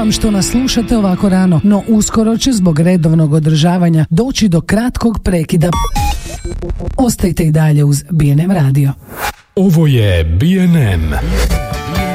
vam što nas slušate ovako rano, no uskoro će zbog redovnog održavanja doći do kratkog prekida. Ostajte i dalje uz BNM radio. Ovo je BNM.